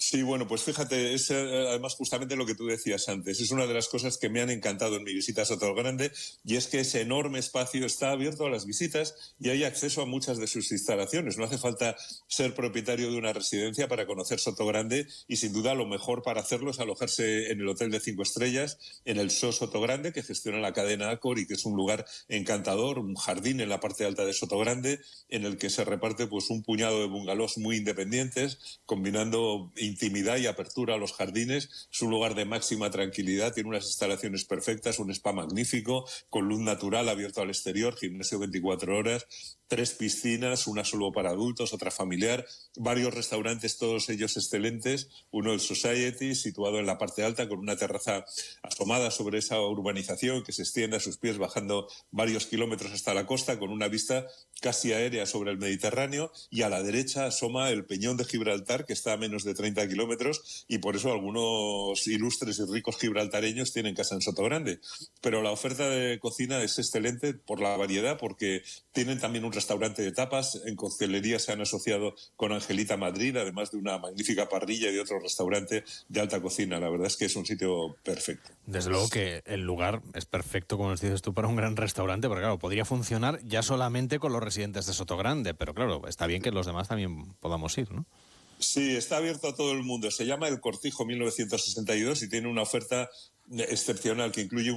Sí, bueno, pues fíjate, es además justamente lo que tú decías antes. Es una de las cosas que me han encantado en mi visita a Sotogrande, y es que ese enorme espacio está abierto a las visitas y hay acceso a muchas de sus instalaciones. No hace falta ser propietario de una residencia para conocer Sotogrande, y sin duda lo mejor para hacerlo es alojarse en el Hotel de 5 estrellas, en el So Sotogrande, que gestiona la cadena Accor y que es un lugar encantador, un jardín en la parte alta de Sotogrande, en el que se reparte pues un puñado de bungalows muy independientes, combinando intimidad y apertura a los jardines. Es un lugar de máxima tranquilidad, tiene unas instalaciones perfectas, un spa magnífico, con luz natural abierto al exterior, gimnasio 24 horas, 3 piscinas, una solo para adultos, otra familiar, varios restaurantes, todos ellos excelentes, uno el Society, situado en la parte alta, con una terraza asomada sobre esa urbanización que se extiende a sus pies, bajando varios kilómetros hasta la costa, con una vista casi aérea sobre el Mediterráneo, y a la derecha asoma el Peñón de Gibraltar, que está a menos de 30 kilómetros, y por eso algunos ilustres y ricos gibraltareños tienen casa en Sotogrande. Pero la oferta de cocina es excelente por la variedad, porque tienen también un restaurante de tapas, en coctelería se han asociado con Angelita Madrid, además de una magnífica parrilla y de otro restaurante de alta cocina. La verdad es que es un sitio perfecto. Desde luego que el lugar es perfecto, como nos dices tú, para un gran restaurante, porque claro, podría funcionar ya solamente con los residentes de Sotogrande, pero claro, está bien que los demás también podamos ir, ¿no? Sí, está abierto a todo el mundo. Se llama El Cortijo 1962 y tiene una oferta excepcional que incluye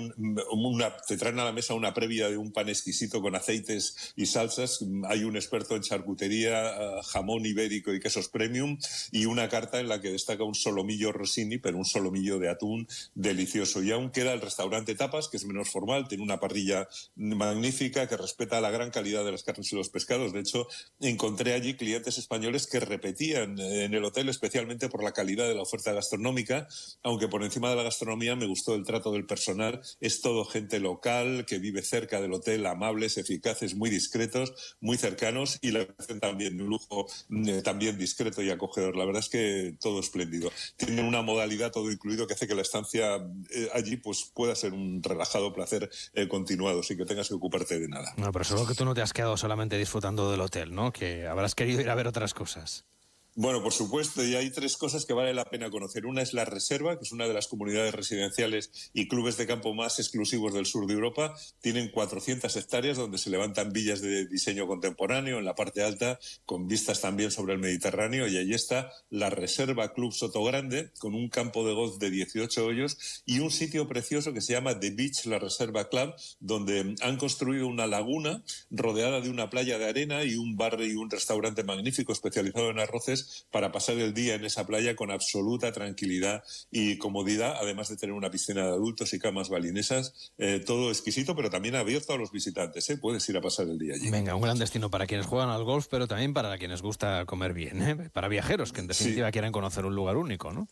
te traen a la mesa una previa de un pan exquisito con aceites y salsas. Hay un experto en charcutería, jamón ibérico y quesos premium, y una carta en la que destaca un solomillo Rossini, pero un solomillo de atún delicioso. Y aún queda el restaurante Tapas, que es menos formal, tiene una parrilla magnífica que respeta la gran calidad de las carnes y los pescados. De hecho, encontré allí clientes españoles que repetían en el hotel, especialmente por la calidad de la oferta gastronómica, aunque por encima de la gastronomía me gustó el trato del personal. Es todo gente local que vive cerca del hotel, amables, eficaces, muy discretos, muy cercanos, y la hacen también un lujo también discreto y acogedor. La verdad es que todo espléndido. Tienen una modalidad todo incluido que hace que la estancia allí pues pueda ser un relajado placer continuado, sin que tengas que ocuparte de nada. No, pero seguro que tú no te has quedado solamente disfrutando del hotel, ¿no? Que habrás querido ir a ver otras cosas. Bueno, por supuesto, y hay 3 cosas que vale la pena conocer. Una es La Reserva, que es una de las comunidades residenciales y clubes de campo más exclusivos del sur de Europa. Tienen 400 hectáreas donde se levantan villas de diseño contemporáneo en la parte alta, con vistas también sobre el Mediterráneo, y allí está La Reserva Club Sotogrande, con un campo de golf de 18 hoyos y un sitio precioso que se llama The Beach La Reserva Club, donde han construido una laguna rodeada de una playa de arena y un bar y un restaurante magnífico especializado en arroces, para pasar el día en esa playa con absoluta tranquilidad y comodidad, además de tener una piscina de adultos y camas balinesas, todo exquisito, pero también abierto a los visitantes, puedes ir a pasar el día allí. Venga, un gran destino para quienes juegan al golf, pero también para quienes gusta comer bien, para viajeros que en definitiva quieran conocer un lugar único, ¿no?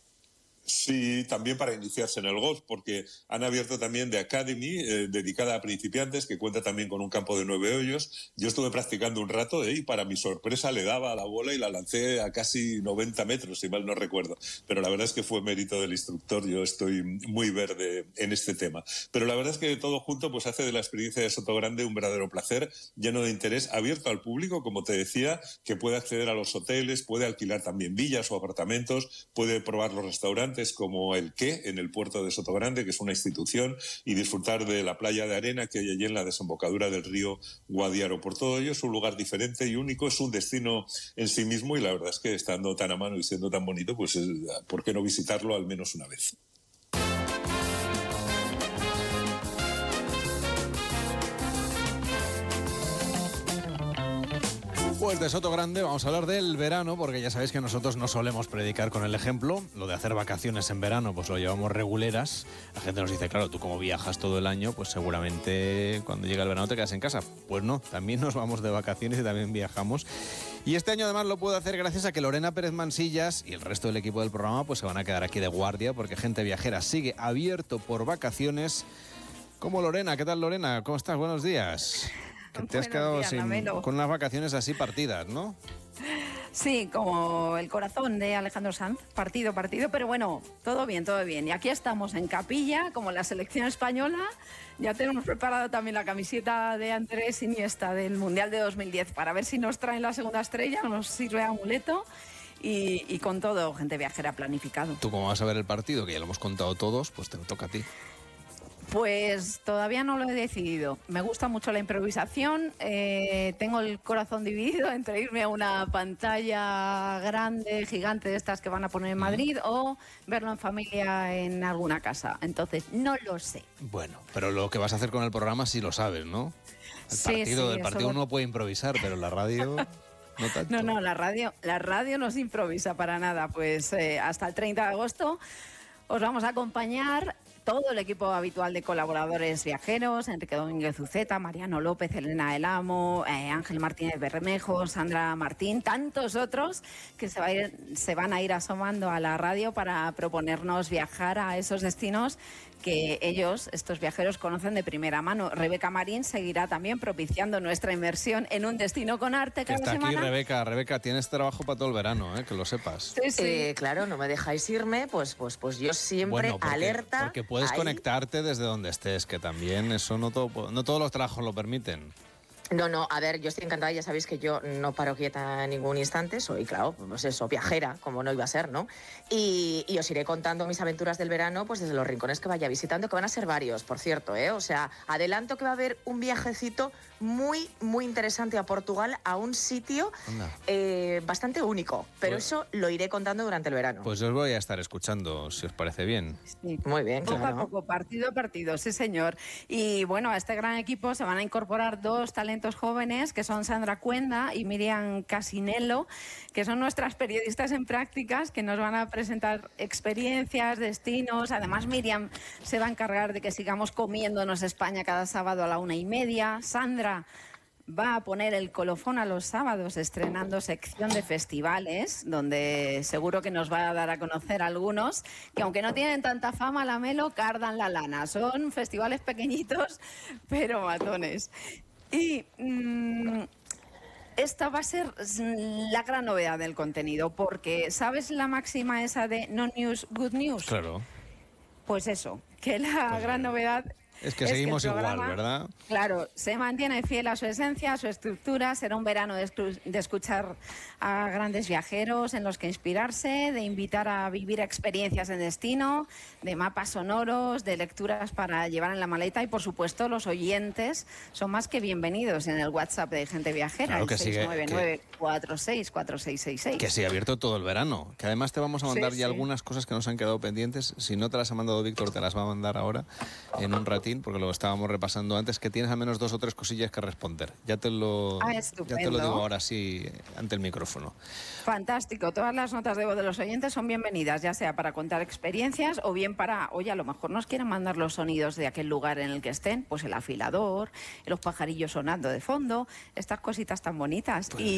Sí, también para iniciarse en el golf, porque han abierto también The Academy, dedicada a principiantes, que cuenta también con un campo de 9 hoyos. Yo estuve practicando un rato y para mi sorpresa le daba a la bola y la lancé a casi 90 metros, si mal no recuerdo. Pero la verdad es que fue mérito del instructor, yo estoy muy verde en este tema. Pero la verdad es que todo junto pues hace de la experiencia de Sotogrande un verdadero placer, lleno de interés, abierto al público, como te decía, que puede acceder a los hoteles, puede alquilar también villas o apartamentos, puede probar los restaurantes como el Qué en el puerto de Sotogrande, que es una institución, y disfrutar de la playa de arena que hay allí en la desembocadura del río Guadiaro. Por todo ello es un lugar diferente y único, es un destino en sí mismo, y la verdad es que estando tan a mano y siendo tan bonito, pues ¿por qué no visitarlo al menos una vez? Pues de Sotogrande vamos a hablar del verano, porque ya sabéis que nosotros no solemos predicar con el ejemplo. Lo de hacer vacaciones en verano pues lo llevamos reguleras. La gente nos dice, claro, tú como viajas todo el año, pues seguramente cuando llega el verano te quedas en casa. Pues no, también nos vamos de vacaciones y también viajamos. Y este año además lo puedo hacer gracias a que Lorena Pérez Mansillas y el resto del equipo del programa pues se van a quedar aquí de guardia, porque Gente Viajera sigue abierto por vacaciones. Como Lorena, ¿qué tal Lorena? ¿Cómo estás? Buenos días. Que te has quedado con unas vacaciones así partidas, ¿no? Sí, como el corazón de Alejandro Sanz, partido, pero bueno, todo bien, todo bien. Y aquí estamos en Capilla, como la selección española. Ya tenemos preparada también la camiseta de Andrés Iniesta del Mundial de 2010 para ver si nos traen la segunda estrella, nos sirve amuleto. y con todo Gente Viajera planificado. ¿Tú cómo vas a ver el partido? Que ya lo hemos contado todos, pues te toca a ti. Pues todavía no lo he decidido. Me gusta mucho la improvisación. Tengo el corazón dividido entre irme a una pantalla grande, gigante de estas que van a poner en Madrid o verlo en familia en alguna casa. Entonces, no lo sé. Bueno, pero lo que vas a hacer con el programa sí lo sabes, ¿no? El partido uno puede improvisar, pero la radio no tanto. No, la radio no se improvisa para nada. Pues hasta el 30 de agosto os vamos a acompañar todo el equipo habitual de colaboradores viajeros, Enrique Domínguez Uceta, Mariano López, Elena del Amo, Ángel Martínez Bermejo, Sandra Martín, tantos otros que se van a ir asomando a la radio para proponernos viajar a esos destinos que ellos, estos viajeros, conocen de primera mano. Rebeca Marín seguirá también propiciando nuestra inmersión en un destino con arte cada semana. Está aquí Rebeca, tienes trabajo para todo el verano, que lo sepas. Sí. Claro, no me dejáis irme, pues yo siempre alerta. Porque puedes conectarte desde donde estés, que también eso no todos los trabajos lo permiten. No, a ver, yo estoy encantada, ya sabéis que yo no paro quieta en ningún instante, soy, claro, pues eso, viajera, como no iba a ser, ¿no? Y os iré contando mis aventuras del verano, pues desde los rincones que vaya visitando, que van a ser varios, por cierto, O sea, adelanto que va a haber un viajecito muy, muy interesante a Portugal, a un sitio bastante único, pero eso lo iré contando durante el verano. Pues os voy a estar escuchando, si os parece bien. Sí. Muy bien, poco claro. a poco, partido a partido, sí señor. Y bueno, a este gran equipo se van a incorporar dos talentos jóvenes, que son Sandra Cuenda y Miriam Casinello, que son nuestras periodistas en prácticas, que nos van a presentar experiencias, destinos. Además, Miriam se va a encargar de que sigamos comiéndonos España cada sábado a la 1:30. Sandra va a poner el colofón a los sábados estrenando sección de festivales, donde seguro que nos va a dar a conocer algunos, que aunque no tienen tanta fama, la Melo, cardan la lana. Son festivales pequeñitos, pero matones. Y esta va a ser la gran novedad del contenido, porque ¿sabes la máxima esa de no news, good news? Claro. Pues eso, que la gran novedad es que seguimos que el programa, igual, ¿verdad? Claro, se mantiene fiel a su esencia, a su estructura. Será un verano de escuchar a grandes viajeros en los que inspirarse, de invitar a vivir experiencias en destino, de mapas sonoros, de lecturas para llevar en la maleta y, por supuesto, los oyentes son más que bienvenidos en el WhatsApp de Gente Viajera, claro que el 699-464666. Que sigue abierto todo el verano, que además te vamos a mandar algunas cosas que nos han quedado pendientes. Si no te las ha mandado Víctor, te las va a mandar ahora en un ratito, porque lo estábamos repasando antes, que tienes al menos 2 o 3 cosillas que responder. Ya te lo digo ahora sí ante el micrófono. Fantástico. Todas las notas de voz de los oyentes son bienvenidas, ya sea para contar experiencias o bien para, oye, a lo mejor nos quieren mandar los sonidos de aquel lugar en el que estén, pues el afilador, los pajarillos sonando de fondo, estas cositas tan bonitas. Pues...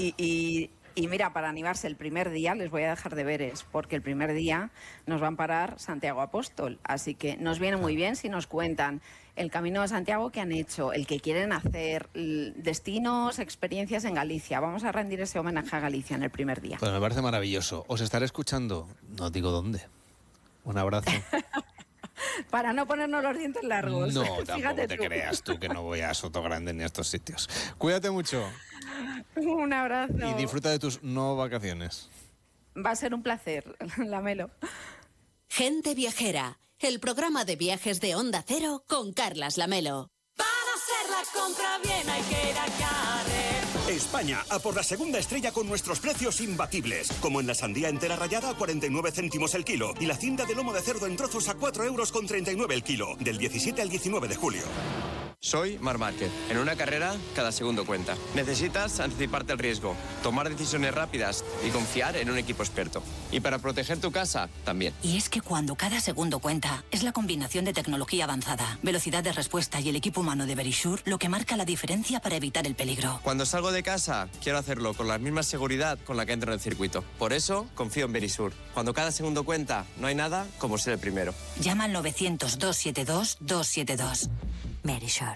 Y mira, para animarse el primer día les voy a dejar deberes, porque el primer día nos van a parar Santiago Apóstol, así que nos viene muy bien si nos cuentan el Camino de Santiago que han hecho, el que quieren hacer, destinos, experiencias en Galicia. Vamos a rendir ese homenaje a Galicia en el primer día. Pues me parece maravilloso. Os estaré escuchando, no digo dónde. Un abrazo. Para no ponernos los dientes largos. No, tampoco te creas tú que no voy a Sotogrande ni a estos sitios. Cuídate mucho. Un abrazo. Y disfruta de tus no vacaciones. Va a ser un placer, la Melo. Gente Viajera, el programa de viajes de Onda Cero con Carlas Lamelo. Para hacer la compra bien hay que ir a Carrer. España, a por la segunda estrella con nuestros precios imbatibles. Como en la sandía entera rallada a 49 céntimos el kilo y la cinta de lomo de cerdo en trozos a 4,39 € el kilo. Del 17 al 19 de julio. Soy Marc Márquez. En una carrera, cada segundo cuenta. Necesitas anticiparte al riesgo, tomar decisiones rápidas y confiar en un equipo experto. Y para proteger tu casa, también. Y es que cuando cada segundo cuenta, es la combinación de tecnología avanzada, velocidad de respuesta y el equipo humano de Verisure lo que marca la diferencia para evitar el peligro. Cuando salgo de casa, quiero hacerlo con la misma seguridad con la que entro en el circuito. Por eso, confío en Verisure. Cuando cada segundo cuenta, no hay nada como ser el primero. Llama al 900-272-272. Verisure.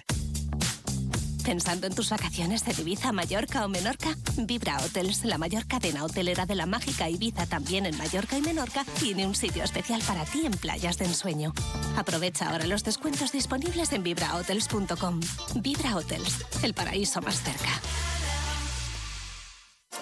¿Pensando en tus vacaciones de Ibiza, Mallorca o Menorca? Vibra Hotels, la mayor cadena hotelera de la mágica Ibiza, también en Mallorca y Menorca, tiene un sitio especial para ti en playas de ensueño. Aprovecha ahora los descuentos disponibles en vibrahotels.com. Vibra Hotels, el paraíso más cerca.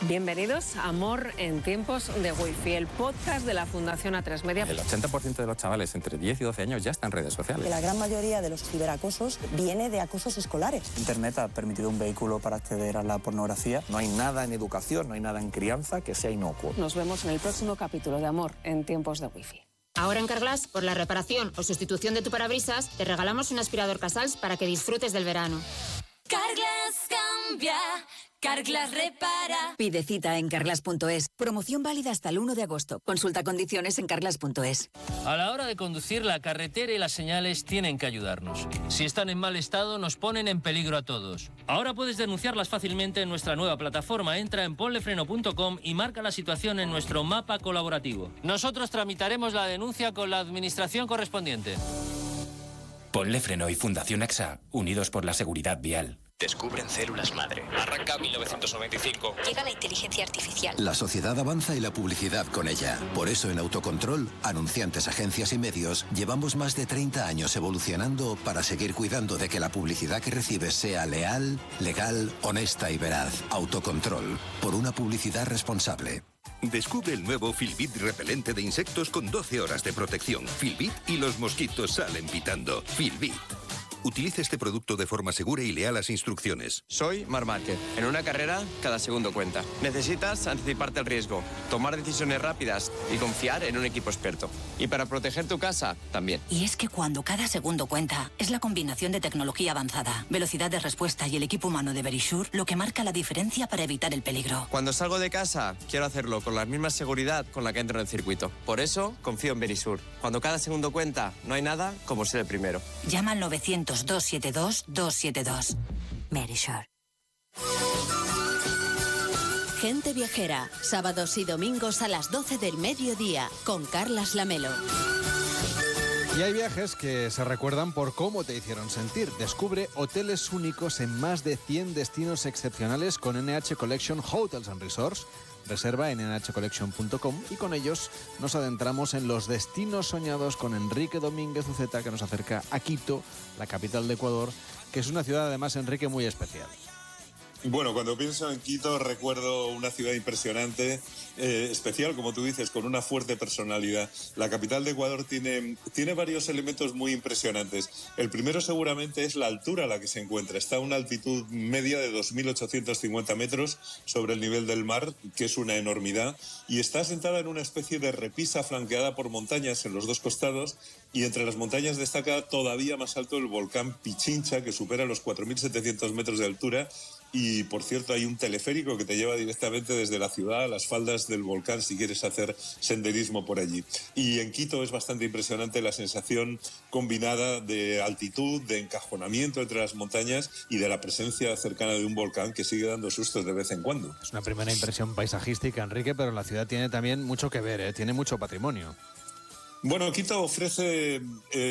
Bienvenidos a Amor en tiempos de Wi-Fi, el podcast de la Fundación A3 Media. El 80% de los chavales entre 10 y 12 años ya están en redes sociales. La gran mayoría de los ciberacosos viene de acosos escolares. Internet ha permitido un vehículo para acceder a la pornografía. No hay nada en educación, no hay nada en crianza que sea inocuo. Nos vemos en el próximo capítulo de Amor en tiempos de Wi-Fi. Ahora en Carglass, por la reparación o sustitución de tu parabrisas, te regalamos un aspirador Casals para que disfrutes del verano. Carglass cambia, Carglass repara. Pide cita en carglass.es. Promoción válida hasta el 1 de agosto. Consulta condiciones en carglass.es. A la hora de conducir, la carretera y las señales tienen que ayudarnos. Si están en mal estado, nos ponen en peligro a todos. Ahora puedes denunciarlas fácilmente en nuestra nueva plataforma. Entra en ponlefreno.com y marca la situación en nuestro mapa colaborativo. Nosotros tramitaremos la denuncia con la administración correspondiente. Ponle Freno y Fundación AXA, unidos por la seguridad vial. Descubren células madre. Arranca 1995. Llega la inteligencia artificial. La sociedad avanza y la publicidad con ella. Por eso en Autocontrol, anunciantes, agencias y medios, llevamos más de 30 años evolucionando para seguir cuidando de que la publicidad que recibes sea leal, legal, honesta y veraz. Autocontrol, por una publicidad responsable. Descubre el nuevo Filbit repelente de insectos con 12 horas de protección. Filbit y los mosquitos salen pitando. Filbit. Utiliza este producto de forma segura y lea las instrucciones. Soy Marc Márquez. En una carrera, cada segundo cuenta. Necesitas anticiparte al riesgo, tomar decisiones rápidas y confiar en un equipo experto. Y para proteger tu casa, también. Y es que cuando cada segundo cuenta, es la combinación de tecnología avanzada, velocidad de respuesta y el equipo humano de Verisure lo que marca la diferencia para evitar el peligro. Cuando salgo de casa, quiero hacerlo con la misma seguridad con la que entro en el circuito. Por eso, confío en Verisure. Cuando cada segundo cuenta, no hay nada como ser el primero. Llama al 900-272-272. Verisure. Gente Viajera, sábados y domingos a las 12 del mediodía, con Carlas Lamelo. Y hay viajes que se recuerdan por cómo te hicieron sentir. Descubre hoteles únicos en más de 100 destinos excepcionales con NH Collection Hotels and Resorts. Reserva en nhcollection.com y con ellos nos adentramos en los destinos soñados con Enrique Domínguez Uceta, que nos acerca a Quito, la capital de Ecuador, que es una ciudad además, Enrique, muy especial. Bueno, cuando pienso en Quito recuerdo una ciudad impresionante, especial, como tú dices, con una fuerte personalidad. La capital de Ecuador tiene varios elementos muy impresionantes. El primero seguramente es la altura a la que se encuentra. Está a una altitud media de 2.850 metros sobre el nivel del mar, que es una enormidad, y está asentada en una especie de repisa flanqueada por montañas en los dos costados, y entre las montañas destaca todavía más alto el volcán Pichincha, que supera los 4.700 metros de altura. Y, por cierto, hay un teleférico que te lleva directamente desde la ciudad a las faldas del volcán si quieres hacer senderismo por allí. Y en Quito es bastante impresionante la sensación combinada de altitud, de encajonamiento entre las montañas y de la presencia cercana de un volcán que sigue dando sustos de vez en cuando. Es una primera impresión paisajística, Enrique, pero la ciudad tiene también mucho que ver, tiene mucho patrimonio. Bueno, Quito ofrece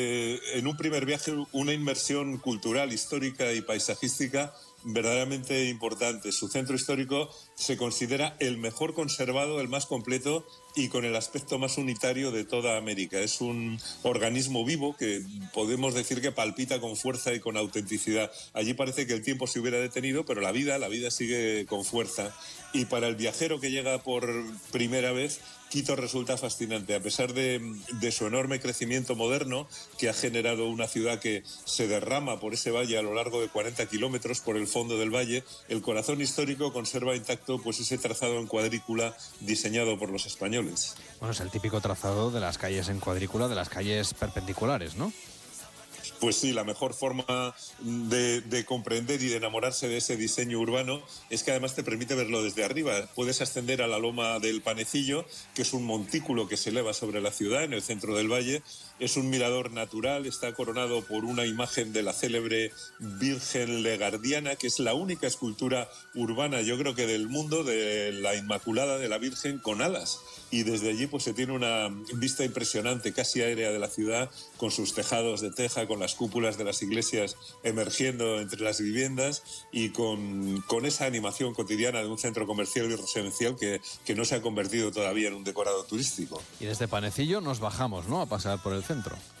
en un primer viaje una inmersión cultural, histórica y paisajística verdaderamente importante. Su centro histórico se considera el mejor conservado, el más completo y con el aspecto más unitario de toda América. Es un organismo vivo que podemos decir que palpita con fuerza y con autenticidad. Allí parece que el tiempo se hubiera detenido, pero la vida sigue con fuerza. Y para el viajero que llega por primera vez, Quito resulta fascinante, a pesar de su enorme crecimiento moderno, que ha generado una ciudad que se derrama por ese valle a lo largo de 40 kilómetros por el fondo del valle. El corazón histórico conserva intacto pues ese trazado en cuadrícula diseñado por los españoles. Bueno, es el típico trazado de las calles en cuadrícula, de las calles perpendiculares, ¿no? Pues sí, la mejor forma de comprender y de enamorarse de ese diseño urbano es que además te permite verlo desde arriba. Puedes ascender a la loma del Panecillo, que es un montículo que se eleva sobre la ciudad en el centro del valle. Es un mirador natural, está coronado por una imagen de la célebre Virgen Legardiana, que es la única escultura urbana, yo creo que del mundo, de la Inmaculada de la Virgen con alas. Y desde allí pues se tiene una vista impresionante, casi aérea de la ciudad, con sus tejados de teja, con las cúpulas de las iglesias emergiendo entre las viviendas y con esa animación cotidiana de un centro comercial y residencial que no se ha convertido todavía en un decorado turístico. Y desde Panecillo nos bajamos, ¿no?, a pasar por el centro.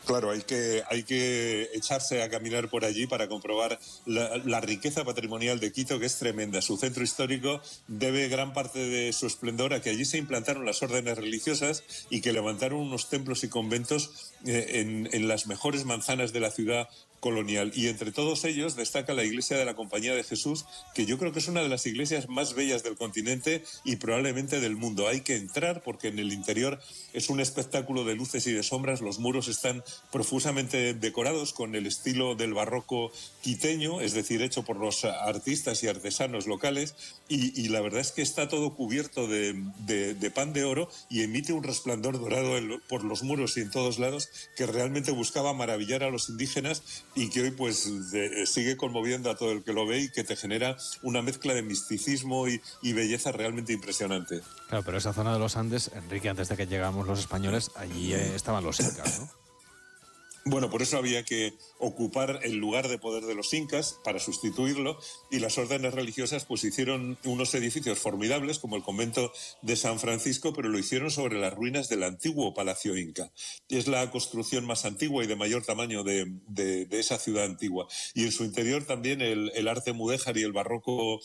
Claro, hay que echarse a caminar por allí para comprobar la riqueza patrimonial de Quito, que es tremenda. Su centro histórico debe gran parte de su esplendor a que allí se implantaron las órdenes religiosas y que levantaron unos templos y conventos en las mejores manzanas de la ciudad colonial. Y entre todos ellos destaca la iglesia de la Compañía de Jesús, que yo creo que es una de las iglesias más bellas del continente y probablemente del mundo. Hay que entrar porque en el interior es un espectáculo de luces y de sombras. Los muros están profusamente decorados con el estilo del barroco quiteño, es decir, hecho por los artistas y artesanos locales, y la verdad es que está todo cubierto de pan de oro y emite un resplandor dorado por los muros y en todos lados, que realmente buscaba maravillar a los indígenas y que hoy pues sigue conmoviendo a todo el que lo ve y que te genera una mezcla de misticismo y belleza realmente impresionante. Claro, pero esa zona de los Andes, Enrique, antes de que llegáramos los españoles, allí estaban los incas, ¿no? Bueno, por eso había que ocupar el lugar de poder de los incas para sustituirlo, y las órdenes religiosas pues hicieron unos edificios formidables como el convento de San Francisco, pero lo hicieron sobre las ruinas del antiguo Palacio Inca. Es la construcción más antigua y de mayor tamaño de esa ciudad antigua. Y en su interior también el arte mudéjar y el barroco,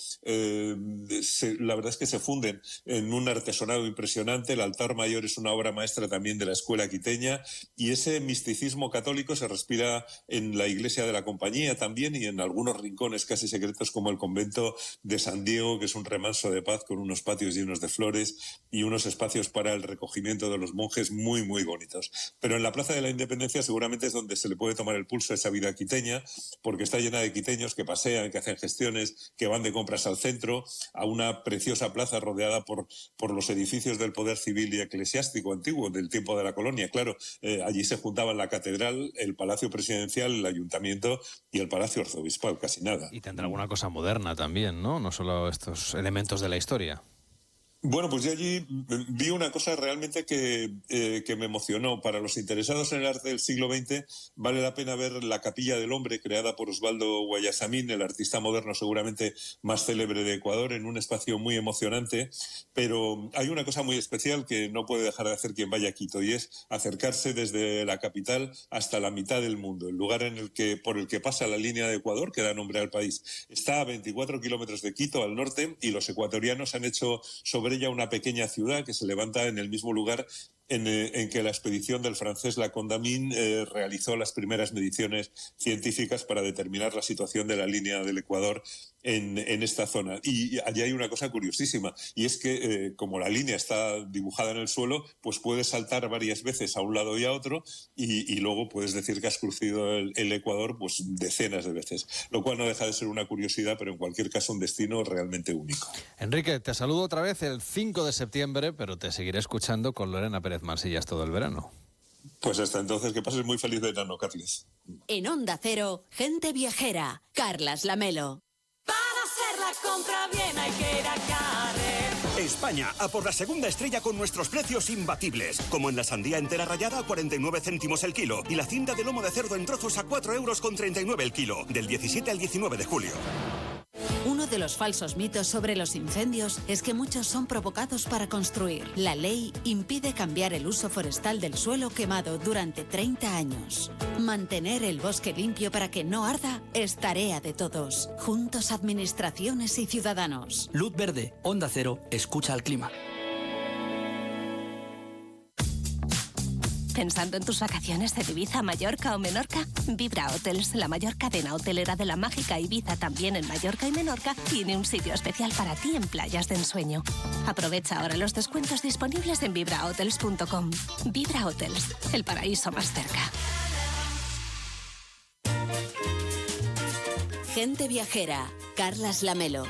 la verdad es que se funden en un artesonado impresionante. El altar mayor es una obra maestra también de la escuela quiteña, y ese misticismo católico se respira en la iglesia de la Compañía también y en algunos rincones casi secretos como el convento de San Diego, que es un remanso de paz con unos patios llenos de flores y unos espacios para el recogimiento de los monjes muy, muy bonitos. Pero en la Plaza de la Independencia seguramente es donde se le puede tomar el pulso a esa vida quiteña, porque está llena de quiteños que pasean, que hacen gestiones, que van de compras al centro, a una preciosa plaza rodeada por los edificios del poder civil y eclesiástico antiguo del tiempo de la colonia. Claro, allí se juntaban la catedral, el Palacio Presidencial, el Ayuntamiento y el Palacio Arzobispal, casi nada. Y tendrá alguna cosa moderna también, ¿no? No solo estos elementos de la historia. Bueno, pues yo allí vi una cosa realmente que me emocionó. Para los interesados en el arte del siglo XX vale la pena ver la Capilla del Hombre, creada por Osvaldo Guayasamín, el artista moderno seguramente más célebre de Ecuador, en un espacio muy emocionante. Pero hay una cosa muy especial que no puede dejar de hacer quien vaya a Quito, y es acercarse desde la capital hasta la mitad del mundo, el lugar por el que pasa la línea de Ecuador, que da nombre al país. Está a 24 kilómetros de Quito, al norte, y los ecuatorianos han hecho sobre ella una pequeña ciudad que se levanta en el mismo lugar en que la expedición del francés Condamine realizó las primeras mediciones científicas para determinar la situación de la línea del Ecuador en esta zona. Y allí hay una cosa curiosísima, y es que como la línea está dibujada en el suelo, pues puedes saltar varias veces a un lado y a otro, y luego puedes decir que has cruzado el Ecuador pues decenas de veces, lo cual no deja de ser una curiosidad, pero en cualquier caso un destino realmente único. Enrique, te saludo otra vez el 5 de septiembre, pero te seguiré escuchando con Lorena Pérez Marsillas todo el verano. Pues hasta entonces, que pases muy feliz verano, Carles. En Onda Cero, Gente Viajera, Carlas Lamelo. Para hacer la compra bien hay que ir a Carrer. España, a por la segunda estrella con nuestros precios imbatibles. Como en la sandía entera rallada a 49 céntimos el kilo y la cinta de lomo de cerdo en trozos a 4,39 € el kilo, del 17 al 19 de julio. Uno de los falsos mitos sobre los incendios es que muchos son provocados para construir. La ley impide cambiar el uso forestal del suelo quemado durante 30 años. Mantener el bosque limpio para que no arda es tarea de todos. Juntos, administraciones y ciudadanos. Luz verde, Onda Cero, escucha al clima. ¿Pensando en tus vacaciones de Ibiza, Mallorca o Menorca? Vibra Hotels, la mayor cadena hotelera de la mágica Ibiza, también en Mallorca y Menorca, tiene un sitio especial para ti en playas de ensueño. Aprovecha ahora los descuentos disponibles en vibrahotels.com. Vibra Hotels, el paraíso más cerca. Gente Viajera, Carlas Lamelo.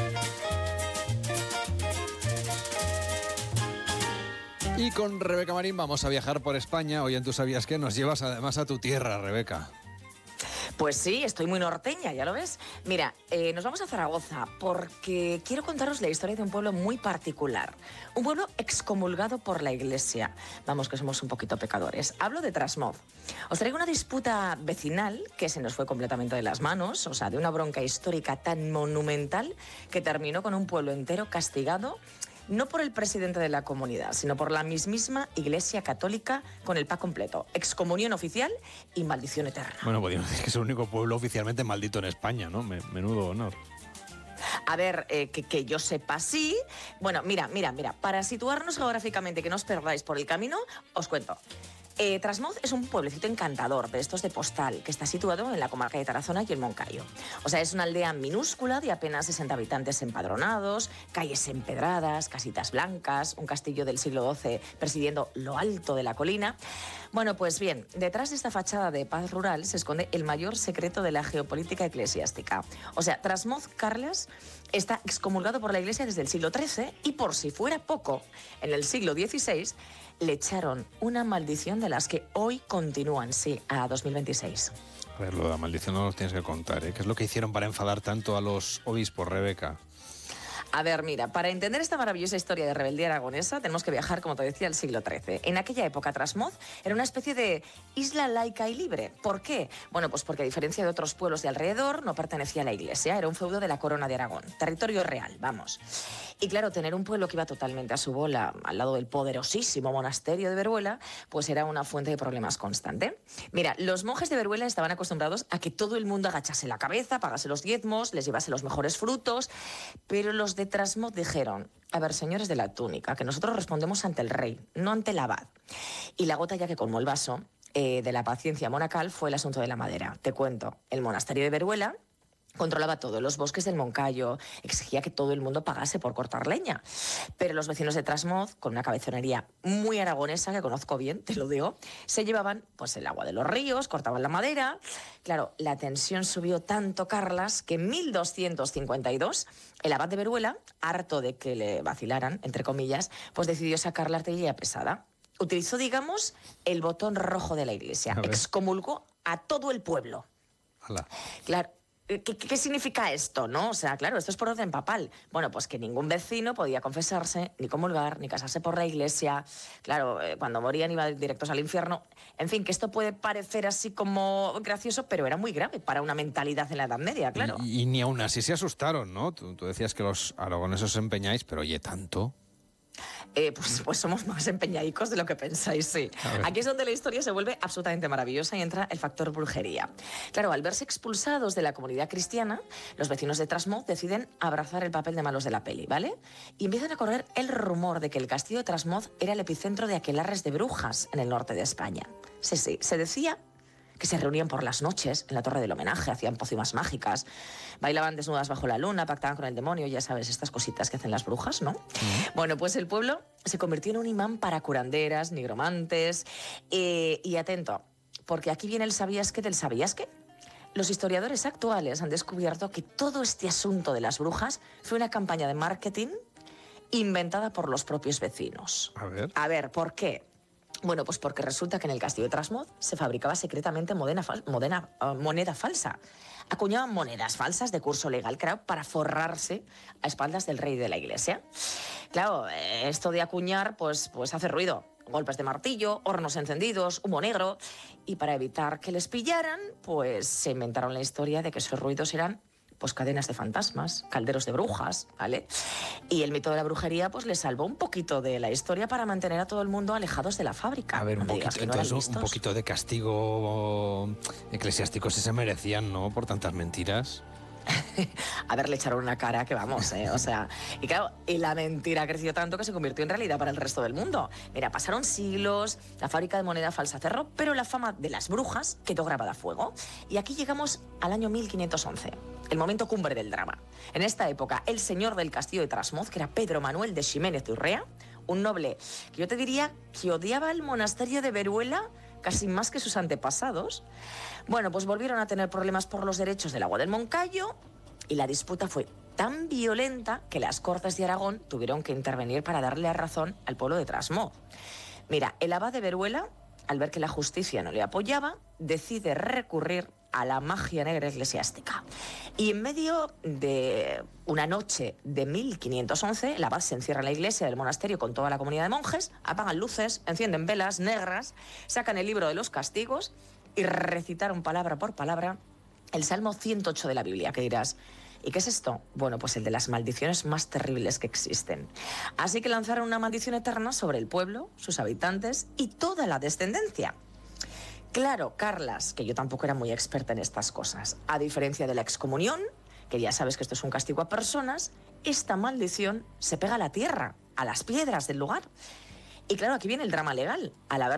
Y con Rebeca Marín vamos a viajar por España. Hoy en Tú Sabías Que nos llevas además a tu tierra, Rebeca. Pues sí, estoy muy norteña, ya lo ves. Mira, nos vamos a Zaragoza porque quiero contaros la historia de un pueblo muy particular. Un pueblo excomulgado por la Iglesia. Vamos, que somos un poquito pecadores. Hablo de Trasmoz. Os traigo una disputa vecinal que se nos fue completamente de las manos, o sea, de una bronca histórica tan monumental que terminó con un pueblo entero castigado no por el presidente de la comunidad, sino por la mismísima Iglesia Católica con el pack completo. Excomunión oficial y maldición eterna. Bueno, podríamos decir que es el único pueblo oficialmente maldito en España, ¿no? Menudo honor. A ver, que yo sepa, sí. Bueno, mira, para situarnos geográficamente, que no os perdáis por el camino, os cuento. Trasmoz es un pueblecito encantador, de estos de postal, que está situado en la comarca de Tarazona y el Moncayo. O sea, es una aldea minúscula de apenas 60 habitantes empadronados, calles empedradas, casitas blancas, un castillo del siglo XII presidiendo lo alto de la colina. Bueno, pues bien, detrás de esta fachada de paz rural se esconde el mayor secreto de la geopolítica eclesiástica. O sea, Trasmoz, Carles, está excomulgado por la Iglesia desde el siglo XIII y, por si fuera poco, en el siglo XVI le echaron una maldición de las que hoy continúan, sí, a 2026. A ver, lo de la maldición no nos tienes que contar, ¿eh? ¿Qué es lo que hicieron para enfadar tanto a los obispos, Rebeca? A ver, mira, para entender esta maravillosa historia de rebeldía aragonesa tenemos que viajar, como te decía, al siglo XIII. En aquella época, Trasmoz era una especie de isla laica y libre. ¿Por qué? Bueno, pues porque a diferencia de otros pueblos de alrededor, no pertenecía a la Iglesia, era un feudo de la Corona de Aragón, territorio real, vamos. Y claro, tener un pueblo que iba totalmente a su bola, al lado del poderosísimo monasterio de Veruela, pues era una fuente de problemas constante. Mira, los monjes de Veruela estaban acostumbrados a que todo el mundo agachase la cabeza, pagase los diezmos, les llevase los mejores frutos, pero los de Trasmoz dijeron: a ver, señores de la túnica, que nosotros respondemos ante el rey, no ante el abad. Y la gota ya que colmó el vaso de la paciencia monacal fue el asunto de la madera. Te cuento, el monasterio de Veruela controlaba todo, los bosques del Moncayo, exigía que todo el mundo pagase por cortar leña. Pero los vecinos de Trasmoz, con una cabezonería muy aragonesa, que conozco bien, te lo digo, se llevaban pues el agua de los ríos, cortaban la madera. Claro, la tensión subió tanto, Carlas, que en 1252 el abad de Veruela, harto de que le vacilaran, entre comillas, pues decidió sacar la artillería pesada. Utilizó, digamos, el botón rojo de la Iglesia. Excomulgó a todo el pueblo. Hala. Claro. ¿Qué significa esto, no? O sea, claro, esto es por orden papal. Bueno, pues que ningún vecino podía confesarse, ni comulgar, ni casarse por la Iglesia. Claro, cuando morían iban directos al infierno. En fin, que esto puede parecer así como gracioso, pero era muy grave para una mentalidad en la Edad Media, claro. Y ni aún así se asustaron, ¿no? Tú decías que los aragoneses os empeñáis, pero oye, ¿tanto? Pues somos más empeñadicos de lo que pensáis, sí. Aquí es donde la historia se vuelve absolutamente maravillosa y entra el factor brujería. Claro, al verse expulsados de la comunidad cristiana, los vecinos de Trasmoz deciden abrazar el papel de malos de la peli, ¿vale? Y empiezan a correr el rumor de que el castillo de Trasmoz era el epicentro de aquelarres de brujas en el norte de España. Sí, se decía que se reunían por las noches en la Torre del Homenaje, hacían pócimas mágicas, bailaban desnudas bajo la luna, pactaban con el demonio, ya sabes, estas cositas que hacen las brujas, ¿no? Bueno, pues el pueblo se convirtió en un imán para curanderas, nigromantes, y atento, porque aquí viene el sabías qué del sabías qué. Los historiadores actuales han descubierto que todo este asunto de las brujas fue una campaña de marketing inventada por los propios vecinos. A ver, ¿por qué? Bueno, pues porque resulta que en el castillo de Trasmoz se fabricaba secretamente moneda falsa. Acuñaban monedas falsas de curso legal, claro, para forrarse a espaldas del rey de la Iglesia. Claro, esto de acuñar, pues hace ruido. Golpes de martillo, hornos encendidos, humo negro. Y para evitar que les pillaran, pues se inventaron la historia de que esos ruidos eran pues cadenas de fantasmas, calderos de brujas, ¿vale? Y el mito de la brujería pues les salvó un poquito de la historia para mantener a todo el mundo alejados de la fábrica. A ver, un poquito de castigo eclesiástico si se merecían, ¿no? Por tantas mentiras. A ver, le echaron una cara que vamos, o sea... Y claro, y la mentira creció tanto que se convirtió en realidad para el resto del mundo. Mira, pasaron siglos, la fábrica de moneda falsa cerró, pero la fama de las brujas quedó grabada a fuego. Y aquí llegamos al año 1511, el momento cumbre del drama. En esta época, el señor del castillo de Trasmoz, que era Pedro Manuel de Ximénez de Urrea, un noble que yo te diría que odiaba el monasterio de Veruela casi más que sus antepasados, bueno, pues volvieron a tener problemas por los derechos del agua del Moncayo y la disputa fue tan violenta que las Cortes de Aragón tuvieron que intervenir para darle la razón al pueblo de Trasmoz. Mira, el abad de Veruela, al ver que la justicia no le apoyaba, decide recurrir a la magia negra eclesiástica. Y en medio de una noche de 1511, el abad se encierra en la iglesia del monasterio con toda la comunidad de monjes, apagan luces, encienden velas negras, sacan el libro de los castigos y recitaron palabra por palabra el Salmo 108 de la Biblia, que dirás, ¿Y qué es esto? Bueno, pues el de las maldiciones más terribles que existen. Así que lanzaron una maldición eterna sobre el pueblo, sus habitantes y toda la descendencia. Claro, Carlas, que yo tampoco era muy experta en estas cosas, a diferencia de la excomunión, que ya sabes que esto es un castigo a personas, esta maldición se pega a la tierra, a las piedras del lugar. Y claro, aquí viene el drama legal. Al haber